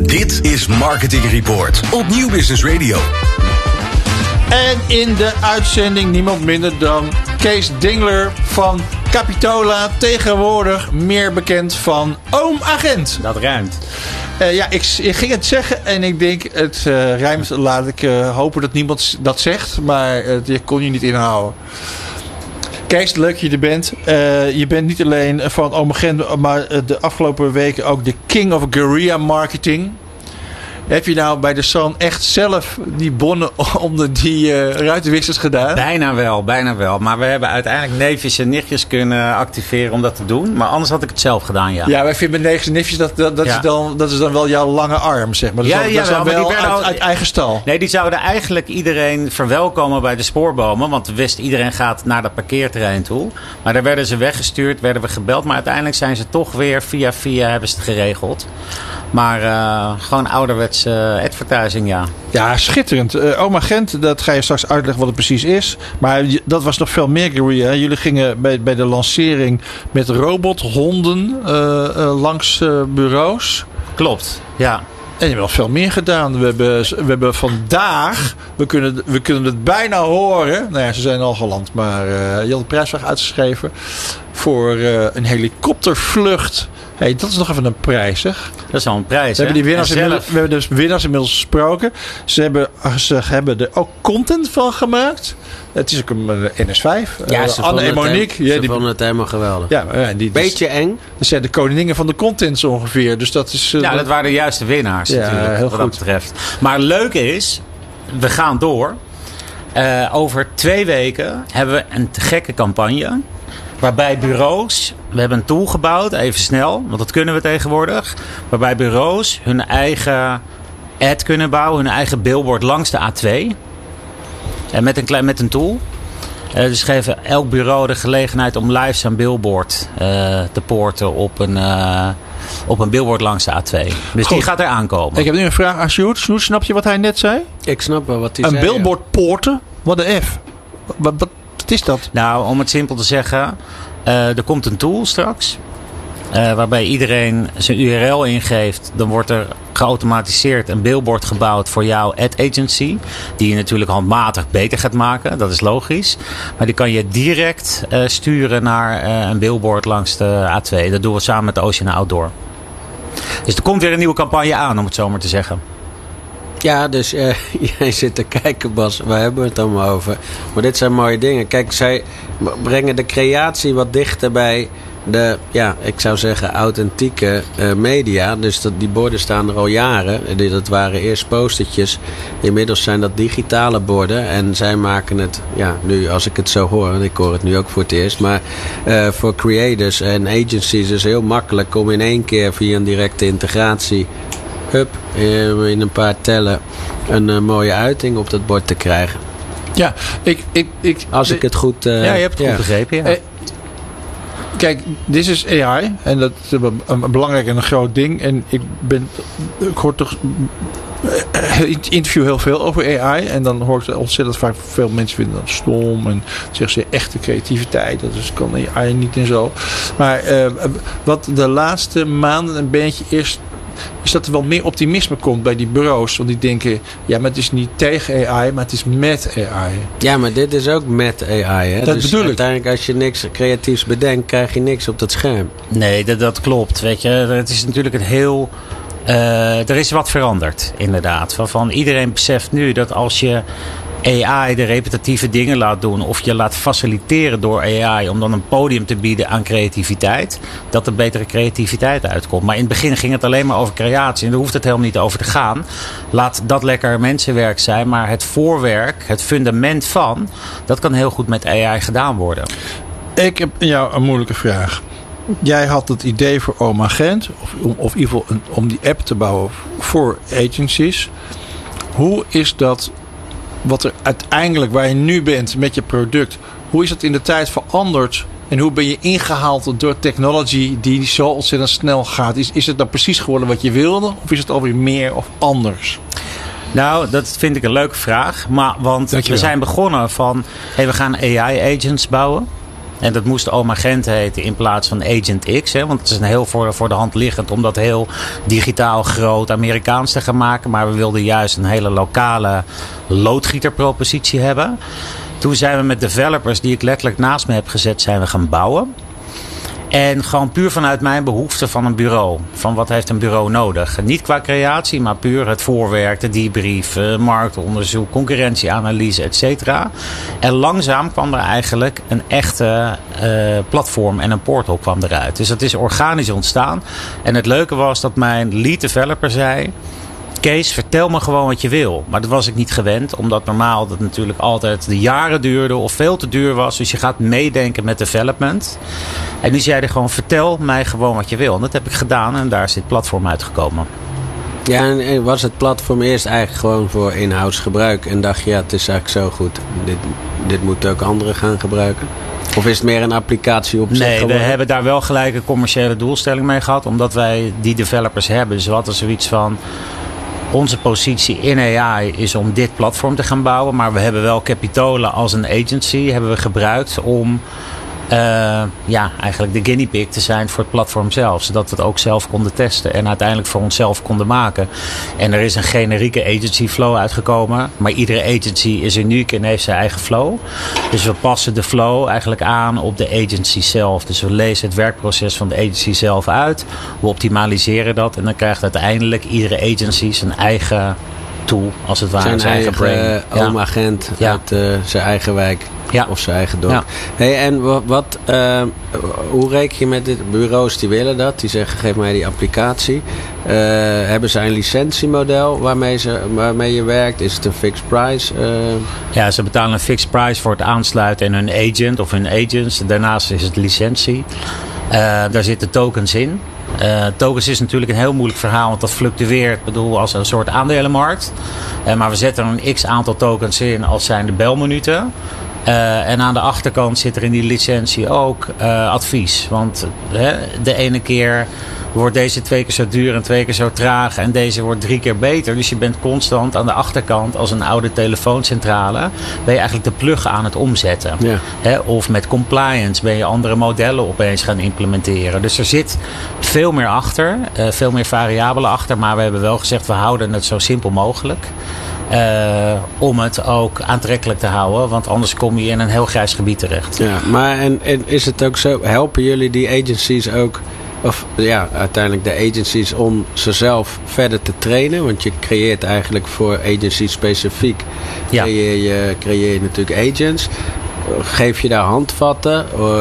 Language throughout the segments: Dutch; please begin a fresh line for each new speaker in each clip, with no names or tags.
Dit is Marketing Report op Nieuw Business Radio.
En in de uitzending niemand minder dan Kees Dingler van Capitola. Tegenwoordig meer bekend van Oom Agent.
Dat ruimt.
Ik ging het zeggen en ik denk het rijmt. Laat ik hopen dat niemand dat zegt. Maar je kon je niet inhouden. Kees, leuk dat je er bent. Je bent niet alleen van Oom Agent, maar de afgelopen weken ook de King of Guerrilla Marketing. Heb je nou bij de San echt zelf die bonnen onder die ruitenwissers gedaan?
Bijna wel. Maar we hebben uiteindelijk neefjes en nichtjes kunnen activeren om dat te doen. Maar anders had ik het zelf gedaan, ja.
Ja, wij vinden met neefjes en nichtjes, dat is dan wel jouw lange arm, zeg maar. Dat is dan wel uit eigen stal.
Nee, die zouden eigenlijk iedereen verwelkomen bij de spoorbomen. Want we wisten, iedereen gaat naar dat parkeerterrein toe. Maar daar werden ze weggestuurd, werden we gebeld. Maar uiteindelijk zijn ze toch weer via hebben ze het geregeld. Maar gewoon ouderwetse advertising, ja.
Ja, schitterend. Oom Agent, dat ga je straks uitleggen wat het precies is. Maar dat was nog veel meer guerrilla. Jullie gingen bij de lancering met robothonden langs bureaus.
Klopt, ja.
En je hebt nog veel meer gedaan. We hebben vandaag, we kunnen het bijna horen. Nou ja, ze zijn al geland. Maar je had de prijsvraag uitgeschreven voor een helikoptervlucht. Hey, dat is nog even een prijs, zeg.
Dat is al een prijs,
we hebben dus winnaars inmiddels gesproken. Ze hebben er ook content van gemaakt. Het is ook een NS5.
Ja,
Anne en Monique.
Ze vonden het helemaal geweldig.
Ja,
beetje eng.
Dat zijn de koninginnen van de contents ongeveer. Dus dat is...
dat waren de juiste winnaars natuurlijk,
heel
wat
goed.
dat betreft. Maar het leuke is, we gaan door. Over 2 weken hebben we een te gekke campagne. Waarbij bureaus, we hebben een tool gebouwd, even snel, want dat kunnen we tegenwoordig. Waarbij bureaus hun eigen ad kunnen bouwen, hun eigen billboard langs de A2. En met een tool. Dus geven elk bureau de gelegenheid om live zijn billboard te poorten op een billboard langs de A2. Dus die gaat er aankomen.
Ik heb nu een vraag aan Sjoerd. Sjoerd, snap je wat hij net zei?
Ik snap wel wat hij zei.
Een billboard poorten? Wat een F. Wat is dat?
Nou, om het simpel te zeggen, er komt een tool straks. Waarbij iedereen zijn URL ingeeft. Dan wordt er geautomatiseerd een billboard gebouwd voor jouw ad agency. Die je natuurlijk handmatig beter gaat maken. Dat is logisch. Maar die kan je direct sturen naar een billboard langs de A2. Dat doen we samen met Ocean Outdoor. Dus er komt weer een nieuwe campagne aan, om het zo maar te zeggen.
Ja, dus jij zit te kijken, Bas. Waar hebben we het allemaal over? Maar dit zijn mooie dingen. Kijk, zij brengen de creatie wat dichter bij de, ik zou zeggen, authentieke media. Dus die borden staan er al jaren. Dat waren eerst postertjes. Inmiddels zijn dat digitale borden. En zij maken het, nu als ik het zo hoor, en ik hoor het nu ook voor het eerst. Maar voor creators en agencies is het heel makkelijk om in één keer via een directe integratie in een paar tellen een mooie uiting op dat bord te krijgen.
Ja,
als ik het goed...
je hebt het goed begrepen, ja.
Kijk, dit is AI. En dat is een belangrijk en een groot ding. En ik hoor toch... Ik interview heel veel over AI. En dan hoor ik ontzettend vaak veel mensen vinden dat stom. En zeggen ze echte creativiteit. Dat is, kan AI niet en zo. Maar wat de laatste maanden een beetje is dat er wel meer optimisme komt bij die bureaus. Want die denken, maar het is niet tegen AI, maar het is met AI.
Ja, maar dit is ook met AI. Hè?
Dat
dus
bedoel ik.
Uiteindelijk als je niks creatiefs bedenkt, krijg je niks op dat scherm.
Nee, dat klopt. Weet je, het is natuurlijk een heel... er is wat veranderd, inderdaad. Waarvan iedereen beseft nu dat als je AI de repetitieve dingen laat doen, of je laat faciliteren door AI om dan een podium te bieden aan creativiteit, dat er betere creativiteit uitkomt. Maar in het begin ging het alleen maar over creatie en daar hoeft het helemaal niet over te gaan. Laat dat lekker mensenwerk zijn, maar het voorwerk, het fundament van, dat kan heel goed met AI gedaan worden.
Ik heb jou een moeilijke vraag. Jij had het idee voor Oom Agent, of in ieder geval om die app te bouwen voor agencies. Hoe is dat, wat er uiteindelijk, waar je nu bent met je product, hoe is dat in de tijd veranderd? En hoe ben je ingehaald door technology die zo ontzettend snel gaat? Is het dan precies geworden wat je wilde? Of is het alweer meer of anders?
Nou, dat vind ik een leuke vraag. Want we zijn begonnen van, we gaan AI-agents bouwen. En dat moest OMAgent heten in plaats van Agent X. Hè, want het is een heel voor de hand liggend om dat heel digitaal groot Amerikaans te gaan maken. Maar we wilden juist een hele lokale loodgieterpropositie hebben. Toen zijn we met developers die ik letterlijk naast me heb gezet, zijn we gaan bouwen. En gewoon puur vanuit mijn behoefte van een bureau. Van wat heeft een bureau nodig? Niet qua creatie, maar puur het voorwerk, de debrief, marktonderzoek, concurrentieanalyse, et cetera. En langzaam kwam er eigenlijk een echte platform en een portal kwam eruit. Dus dat is organisch ontstaan. En het leuke was dat mijn lead developer zei: Kees, vertel me gewoon wat je wil. Maar dat was ik niet gewend, omdat normaal dat natuurlijk altijd de jaren duurde of veel te duur was. Dus je gaat meedenken met development. En nu zei hij gewoon: vertel mij gewoon wat je wil. En dat heb ik gedaan en daar is dit platform uitgekomen.
Ja, en was het platform eerst eigenlijk gewoon voor in-house gebruik? En dacht je, ja, het is eigenlijk zo goed. Dit moeten ook anderen gaan gebruiken? Of is het meer een applicatie op zich?
Nee, we hebben daar wel gelijk een commerciële doelstelling mee gehad. Omdat wij die developers hebben. Dus we hadden zoiets van: onze positie in AI is om dit platform te gaan bouwen. Maar we hebben wel Capitola als een agency hebben we gebruikt om eigenlijk de guinea pig te zijn voor het platform zelf. Zodat we het ook zelf konden testen. En uiteindelijk voor onszelf konden maken. En er is een generieke agency flow uitgekomen. Maar iedere agency is uniek en heeft zijn eigen flow. Dus we passen de flow eigenlijk aan op de agency zelf. Dus we lezen het werkproces van de agency zelf uit. We optimaliseren dat. En dan krijgt uiteindelijk iedere agency zijn eigen tool, als het ware.
Zijn eigen brain. OMAgent uit zijn eigen wijk. Ja. Of zijn eigen dorp. Ja. Hey, en hoe reken je met dit? Bureaus die willen dat. Die zeggen: geef mij die applicatie. Hebben zij een licentiemodel waarmee je werkt? Is het een fixed price?
Ja, ze betalen een fixed price voor het aansluiten en hun agent of hun agents. Daarnaast is het licentie. Daar zitten tokens in. Tokens is natuurlijk een heel moeilijk verhaal, want dat fluctueert, als een soort aandelenmarkt. Maar we zetten er een x aantal tokens in als zijn de belminuten. En aan de achterkant zit er in die licentie ook advies. Want de ene keer wordt deze 2 keer zo duur en 2 keer zo traag. En deze wordt 3 keer beter. Dus je bent constant aan de achterkant als een oude telefooncentrale. Ben je eigenlijk de plug aan het omzetten. Ja. Of met compliance ben je andere modellen opeens gaan implementeren. Dus er zit veel meer achter. Veel meer variabelen achter. Maar we hebben wel gezegd: we houden het zo simpel mogelijk. Om het ook aantrekkelijk te houden. Want anders kom je in een heel grijs gebied terecht.
Ja, maar en is het ook zo? Helpen jullie die agencies ook? Of ja, uiteindelijk de agencies om zichzelf verder te trainen? Want je creëert eigenlijk voor agencies specifiek. Creëer je natuurlijk agents. Geef je daar handvatten?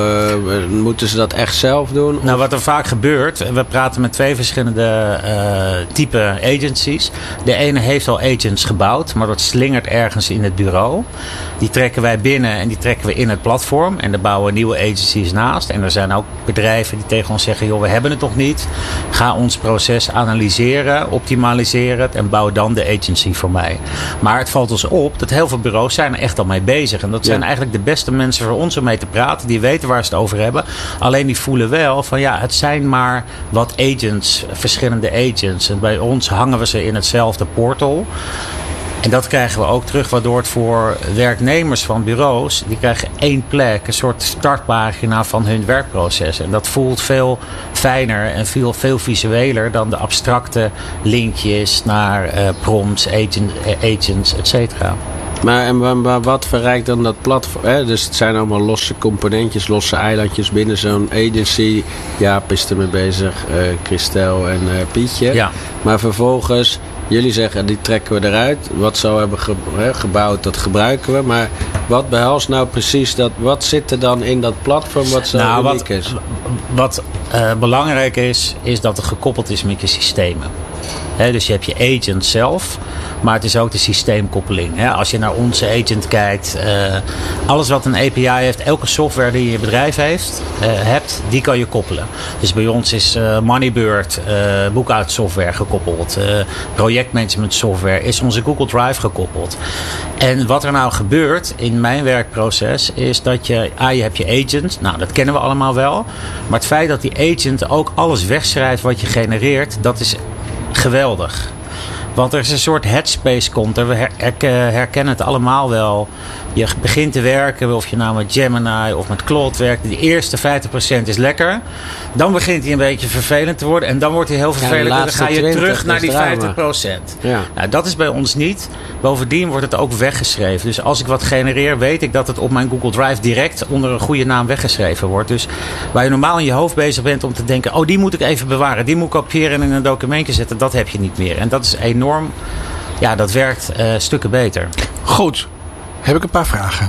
Moeten ze dat echt zelf doen?
Nou, wat er vaak gebeurt, we praten met 2 verschillende type agencies. De ene heeft al agents gebouwd, maar dat slingert ergens in het bureau. Die trekken wij binnen en die trekken we in het platform. En daar bouwen nieuwe agencies naast. En er zijn ook bedrijven die tegen ons zeggen: joh, we hebben het nog niet. Ga ons proces analyseren, optimaliseren het en bouw dan de agency voor mij. Maar het valt ons op dat heel veel bureaus zijn er echt al mee bezig. En dat zijn eigenlijk de beste mensen voor ons om mee te praten. Die weten waar ze het over hebben. Alleen die voelen wel van het zijn maar wat agents, verschillende agents. En bij ons hangen we ze in hetzelfde portal. En dat krijgen we ook terug, waardoor het voor werknemers van bureaus, die krijgen 1 plek, een soort startpagina van hun werkproces. En dat voelt veel fijner en veel visueler dan de abstracte linkjes naar prompts, agents, et cetera.
Maar wat verrijkt dan dat platform? Dus het zijn allemaal losse componentjes, losse eilandjes binnen zo'n agency. Jaap is ermee bezig, Christel en Pietje. Ja. Maar vervolgens, jullie zeggen, die trekken we eruit. Wat ze al hebben gebouwd, dat gebruiken we. Maar wat behelst nou precies dat? Wat zit er dan in dat platform wat zo uniek is?
Wat belangrijk is dat het gekoppeld is met je systemen. Dus je hebt je agent zelf, maar het is ook de systeemkoppeling. Als je naar onze agent kijkt, alles wat een API heeft, elke software die je bedrijf hebt, die kan je koppelen. Dus bij ons is Moneybird, boekhoudsoftware gekoppeld. Projectmanagement software is onze Google Drive gekoppeld. En wat er nou gebeurt in mijn werkproces is dat je hebt je agent. Nou, dat kennen we allemaal wel. Maar het feit dat die agent ook alles wegschrijft wat je genereert, dat is geweldig. Want er is een soort headspace komt. We herkennen het allemaal wel. Je begint te werken, of je nou met Gemini of met Claude werkt. De eerste 50% is lekker. Dan begint hij een beetje vervelend te worden. En dan wordt hij heel vervelend. En dan ga je terug naar die 50%. Ja. Nou, dat is bij ons niet. Bovendien wordt het ook weggeschreven. Dus als ik wat genereer, weet ik dat het op mijn Google Drive direct onder een goede naam weggeschreven wordt. Dus waar je normaal in je hoofd bezig bent om te denken, die moet ik even bewaren. Die moet ik kopiëren en in een documentje zetten. Dat heb je niet meer. En dat is enorm. Ja, dat werkt stukken beter.
Goed. Heb ik een paar vragen.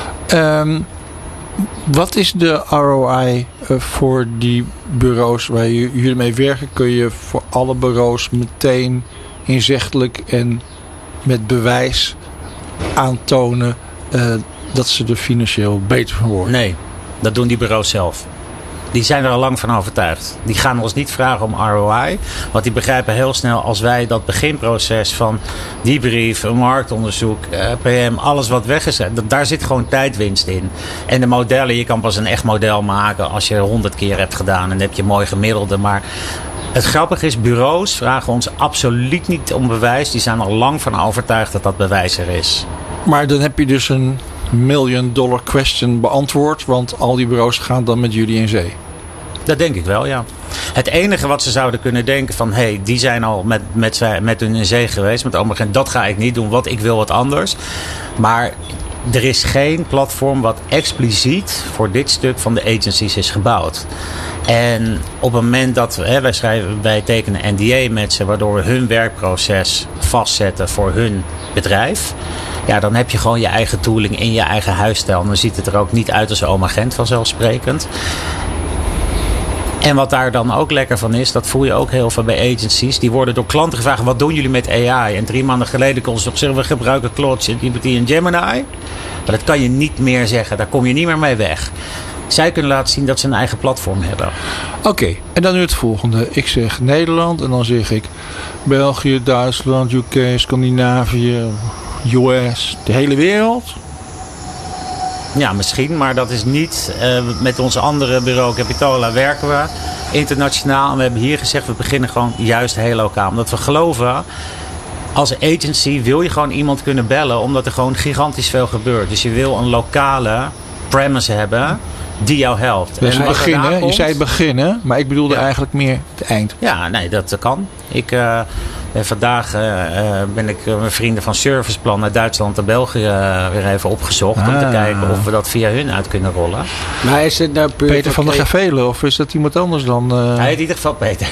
Wat is de ROI voor die bureaus waar jullie mee werken? Kun je voor alle bureaus meteen inzichtelijk en met bewijs aantonen dat ze er financieel beter van worden?
Nee, dat doen die bureaus zelf. Die zijn er al lang van overtuigd. Die gaan ons niet vragen om ROI. Want die begrijpen heel snel als wij dat beginproces van die brief, een marktonderzoek, PM, alles wat weg is. Daar zit gewoon tijdwinst in. En de modellen, je kan pas een echt model maken als je 100 keer hebt gedaan. En dan heb je mooi gemiddelde. Maar het grappige is, bureaus vragen ons absoluut niet om bewijs. Die zijn al lang van overtuigd dat dat bewijs er is.
Maar dan heb je dus een $1 million question beantwoord. Want al die bureaus gaan dan met jullie in zee.
Dat denk ik wel, ja. Het enige wat ze zouden kunnen denken van, die zijn al met hun in zee geweest. Met Omegent, dat ga ik niet doen. Ik wil wat anders. Maar er is geen platform wat expliciet voor dit stuk van de agencies is gebouwd. En op het moment dat wij tekenen NDA met ze, waardoor we hun werkproces vastzetten voor hun bedrijf. Ja, dan heb je gewoon je eigen tooling in je eigen huisstijl. En dan ziet het er ook niet uit als Omegent vanzelfsprekend. En wat daar dan ook lekker van is, dat voel je ook heel veel bij agencies. Die worden door klanten gevraagd, wat doen jullie met AI? En 3 maanden geleden kon ze nog zeggen, we gebruiken Claude, ChatGPT en Gemini. Maar dat kan je niet meer zeggen. Daar kom je niet meer mee weg. Zij kunnen laten zien dat ze een eigen platform hebben.
Oké, en dan nu het volgende. Ik zeg Nederland en dan zeg ik België, Duitsland, UK, Scandinavië, US, de hele wereld.
Ja, misschien, maar dat is niet. Met onze andere bureau Capitola werken we internationaal. En we hebben hier gezegd, we beginnen gewoon juist heel lokaal. Omdat we geloven, als agency wil je gewoon iemand kunnen bellen. Omdat er gewoon gigantisch veel gebeurt. Dus je wil een lokale premise hebben die jou helpt.
Dus het begin, je zei het begin, maar ik bedoelde eigenlijk meer het eind.
Ja, nee, dat kan. Vandaag ben ik mijn vrienden van Serviceplan naar Duitsland en België weer even opgezocht. Om te kijken of we dat via hun uit kunnen rollen.
Maar is het nou puur
Peter van der Gavelen of is dat iemand anders dan?
Hij heet in ieder geval Peter.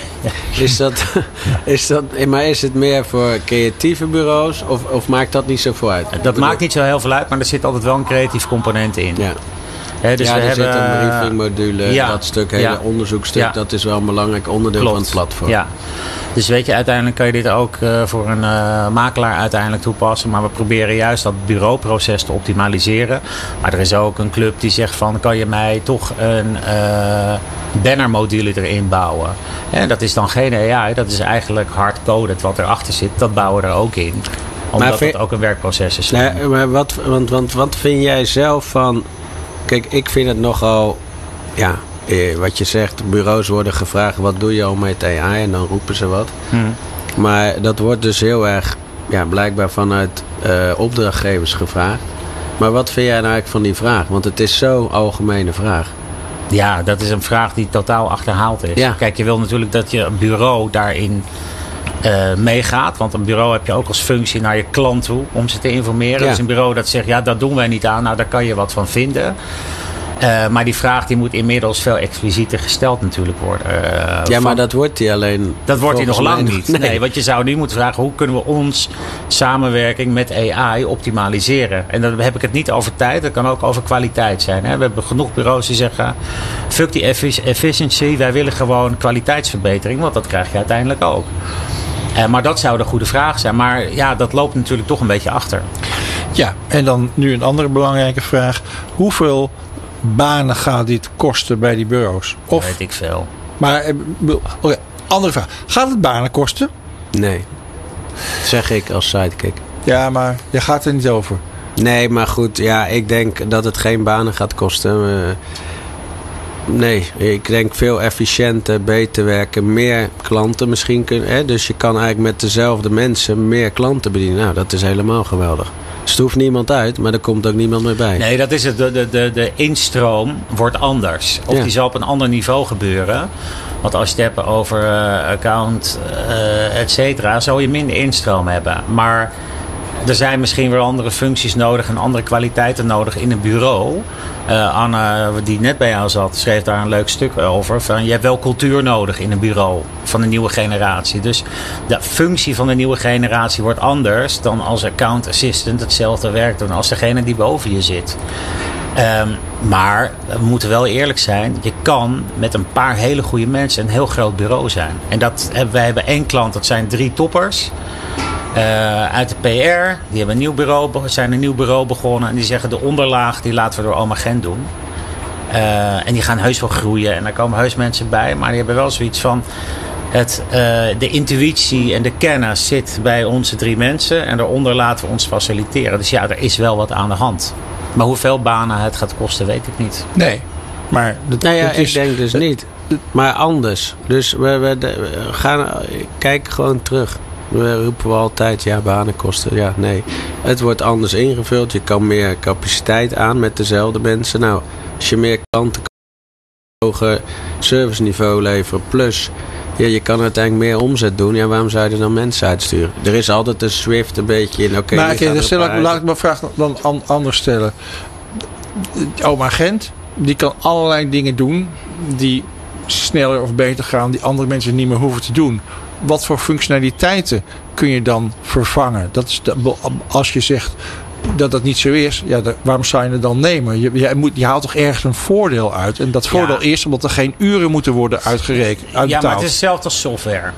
Maar is het meer voor creatieve bureaus of maakt dat niet zoveel uit?
Dat maakt niet zo heel veel uit, maar er zit altijd wel een creatief component in.
Ja.
Dus
er zit een briefingmodule, dat stuk, hele onderzoekstuk, dat is wel een belangrijk onderdeel van het platform.
Ja. Dus weet je, uiteindelijk kan je dit ook voor een makelaar uiteindelijk toepassen. Maar we proberen juist dat bureauproces te optimaliseren. Maar er is ook een club die zegt van, kan je mij toch een bannermodule erin bouwen? En dat is dan geen AI, dat is eigenlijk hardcoded wat erachter zit. Dat bouwen we er ook in. Omdat het ook een werkproces is.
Nee, maar wat vind jij zelf van... Kijk, ik vind het nogal... Ja, wat je zegt, bureaus worden gevraagd, wat doe je al met AI? En dan roepen ze wat. Maar dat wordt dus heel erg, blijkbaar vanuit opdrachtgevers gevraagd. Maar wat vind jij nou eigenlijk van die vraag? Want het is zo'n algemene vraag.
Ja, dat is een vraag die totaal achterhaald is. Ja. Kijk, je wil natuurlijk dat je een bureau daarin meegaat. Want een bureau heb je ook als functie naar je klant toe om ze te informeren. Dus een bureau dat zegt, dat doen wij niet aan. Nou, daar kan je wat van vinden. Maar die vraag die moet inmiddels veel explicieter gesteld natuurlijk worden.
Maar dat wordt die alleen...
Dat wordt die nog lang niet. Nee, want je zou nu moeten vragen, hoe kunnen we ons samenwerking met AI optimaliseren? En dan heb ik het niet over tijd, dat kan ook over kwaliteit zijn. Hè? We hebben genoeg bureaus die zeggen, fuck die efficiency, wij willen gewoon kwaliteitsverbetering, want dat krijg je uiteindelijk ook. Maar dat zou de goede vraag zijn. Maar dat loopt natuurlijk toch een beetje achter.
Ja, en dan nu een andere belangrijke vraag. Hoeveel banen gaat dit kosten bij die bureaus?
Of, weet ik veel.
Maar, andere vraag. Gaat het banen kosten?
Nee. Zeg ik als sidekick.
Ja, maar je gaat er niet over.
Nee, maar goed. Ja, ik denk dat het geen banen gaat kosten. Nee, ik denk veel efficiënter, beter werken, meer klanten misschien kunnen. Hè? Dus je kan eigenlijk met dezelfde mensen meer klanten bedienen. Nou, dat is helemaal geweldig. Dus er hoeft niemand uit, maar er komt ook niemand meer bij.
Nee, dat is het. De instroom wordt anders. Of die zal op een ander niveau gebeuren. Want als je het hebt over account, et cetera, zal je minder instroom hebben. Maar er zijn misschien weer andere functies nodig en andere kwaliteiten nodig in een bureau. Anne, die net bij jou zat, schreef daar een leuk stuk over. Van, je hebt wel cultuur nodig in een bureau van de nieuwe generatie. Dus de functie van de nieuwe generatie wordt anders dan als account assistant hetzelfde werk doen als degene die boven je zit. Maar we moeten wel eerlijk zijn. Je kan met een paar hele goede mensen een heel groot bureau zijn. En wij hebben 1 klant, dat zijn 3 toppers. Uit de PR, die hebben zijn een nieuw bureau begonnen. En die zeggen de onderlaag, die laten we door Oma Gent doen. En die gaan heus wel groeien. En daar komen heus mensen bij. Maar die hebben wel zoiets van... de intuïtie en de kennis zit bij onze 3 mensen. En daaronder laten we ons faciliteren. Dus ja, er is wel wat aan de hand. Maar hoeveel banen het gaat kosten, weet ik niet.
Nee, maar...
ik denk dus niet. Maar anders. Dus we gaan... Kijk gewoon terug. We roepen altijd, banen kosten. Ja, nee. Het wordt anders ingevuld. Je kan meer capaciteit aan met dezelfde mensen. Nou, als je meer klanten kan, hoger serviceniveau leveren. Plus, je kan uiteindelijk meer omzet doen. Ja, waarom zou je er dan mensen uitsturen? Er is altijd een Swift een beetje in.
Laat ik mijn vraag dan anders stellen. Oma Gent, die kan allerlei dingen doen die sneller of beter gaan, die andere mensen niet meer hoeven te doen. Wat voor functionaliteiten kun je dan vervangen? Dat is als je zegt dat dat niet zo is, waarom zou je het dan nemen? Je haalt toch ergens een voordeel uit. En dat voordeel is omdat er geen uren moeten worden uitbetaald.
Ja, maar het is hetzelfde als software.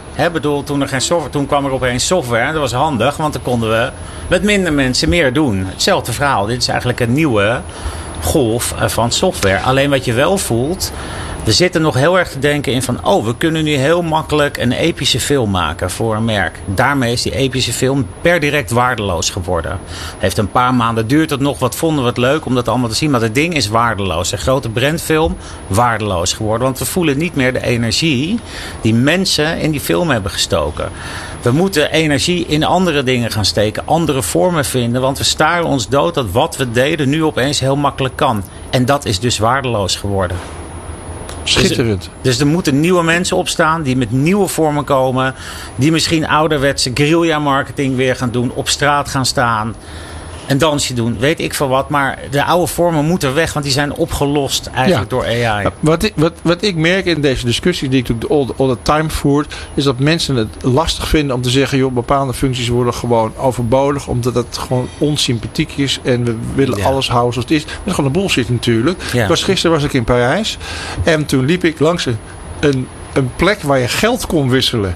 Toen kwam er opeens software. Dat was handig, want dan konden we met minder mensen meer doen. Hetzelfde verhaal. Dit is eigenlijk een nieuwe golf van software. Alleen wat je wel voelt... We zitten nog heel erg te denken in van... we kunnen nu heel makkelijk een epische film maken voor een merk. Daarmee is die epische film per direct waardeloos geworden. Heeft een paar maanden duurt het nog. Wat vonden we het leuk om dat allemaal te zien. Maar het ding is waardeloos. Een grote brandfilm waardeloos geworden. Want we voelen niet meer de energie die mensen in die film hebben gestoken. We moeten energie in andere dingen gaan steken. Andere vormen vinden. Want we staren ons dood dat wat we deden nu opeens heel makkelijk kan. En dat is dus waardeloos geworden.
Schitterend.
Dus er moeten nieuwe mensen opstaan die met nieuwe vormen komen. Die misschien ouderwetse guerrilla marketing weer gaan doen. Op straat gaan staan. Een dansje doen. Weet ik veel wat. Maar de oude vormen moeten weg. Want die zijn opgelost eigenlijk door AI.
Wat ik merk in deze discussie die ik all the time voer. Is dat mensen het lastig vinden om te zeggen. Joh, bepaalde functies worden gewoon overbodig. Omdat het gewoon onsympathiek is. En we willen alles houden zoals het is. Dat is gewoon een bullshit natuurlijk. Ja. Gisteren was ik in Parijs. En toen liep ik langs een plek waar je geld kon wisselen.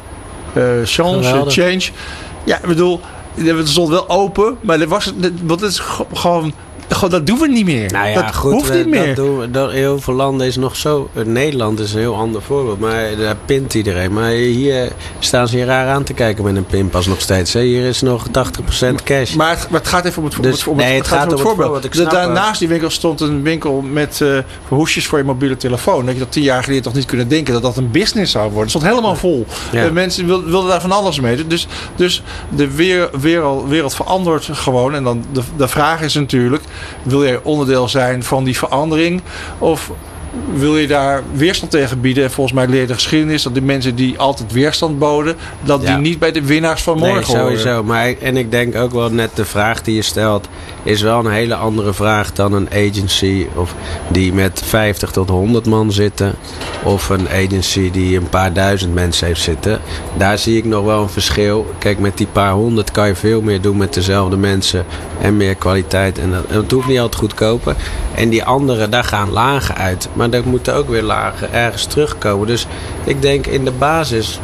Change. Ja, ik bedoel... Het stond wel open, maar want het is gewoon... Dat doen we niet meer.
Nou ja,
dat
goed,
hoeft niet meer.
Dat heel veel landen is nog zo. Nederland is een heel ander voorbeeld. Maar daar pint iedereen. Maar hier staan ze hier raar aan te kijken met een pinpas nog steeds. Hier is nog 80% cash.
Maar het gaat even om het voorbeeld. Daarnaast die winkel stond een winkel met hoesjes voor je mobiele telefoon. Dat je dat 10 jaar geleden toch niet kunnen denken dat dat een business zou worden. Het stond helemaal vol. Ja. Mensen wilden daar van alles mee. Dus de wereld verandert gewoon. En dan de vraag is natuurlijk... Wil jij onderdeel zijn van die verandering? Of wil je daar weerstand tegen bieden? En volgens mij leert de geschiedenis dat die mensen die altijd weerstand boden... dat die niet bij de winnaars van morgen horen.
Sowieso. En ik denk ook wel net de vraag die je stelt... is wel een hele andere vraag dan een agency... of die met 50 tot 100 man zitten... of een agency die een paar duizend mensen heeft zitten. Daar zie ik nog wel een verschil. Kijk, met die paar honderd kan je veel meer doen met dezelfde mensen... en meer kwaliteit. En het hoeft niet altijd goedkoper. En die anderen, daar gaan lagen uit. Maar daar moeten ook weer lagen ergens terugkomen. Dus ik denk in de basis...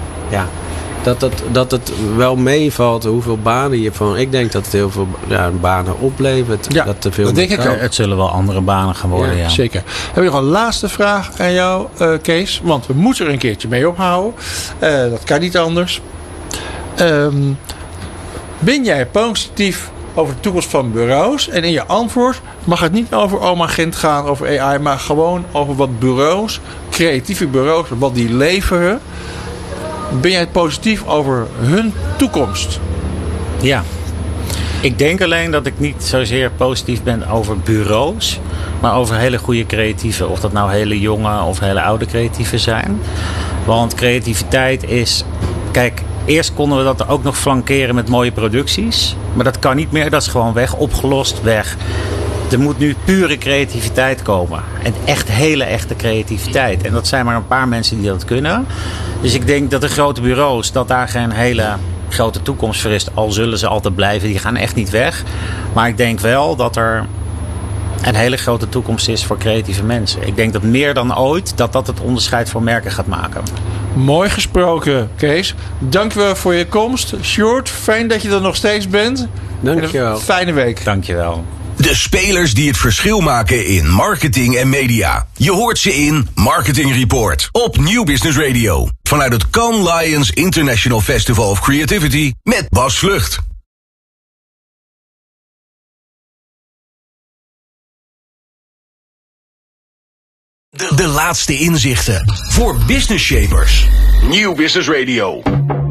Dat het wel meevalt hoeveel banen je van... Ik denk dat het heel veel banen oplevert.
Ja,
dat
denk ik ook. Het zullen wel andere banen gaan worden, ja.
Zeker. Heb ik nog een laatste vraag aan jou, Kees? Want we moeten er een keertje mee ophouden. Dat kan niet anders. Ben jij positief over de toekomst van bureaus. En in je antwoord mag het niet over Oma Gent gaan, over AI, maar gewoon over wat bureaus, creatieve bureaus, wat die leveren. Ben jij positief over hun toekomst?
Ja. Ik denk alleen dat ik niet zozeer positief ben over bureaus, maar over hele goede creatieven. Of dat nou hele jonge of hele oude creatieven zijn. Want creativiteit is... Kijk, eerst konden we dat ook nog flankeren met mooie producties. Maar dat kan niet meer. Dat is gewoon weg. Opgelost, weg. Er moet nu pure creativiteit komen. En echt hele echte creativiteit. En dat zijn maar een paar mensen die dat kunnen. Dus ik denk dat de grote bureaus, dat daar geen hele grote toekomst voor is. Al zullen ze altijd blijven. Die gaan echt niet weg. Maar ik denk wel dat er een hele grote toekomst is voor creatieve mensen. Ik denk dat meer dan ooit dat het onderscheid voor merken gaat maken.
Mooi gesproken, Kees. Dank je voor je komst. Sjoerd, fijn dat je er nog steeds bent.
Dank je wel.
Fijne week.
Dank je wel.
De spelers die het verschil maken in marketing en media. Je hoort ze in Marketing Report op Nieuw Business Radio. Vanuit het Cannes Lions International Festival of Creativity met Bas Vlucht. De laatste inzichten voor business shapers. Nieuw Business Radio.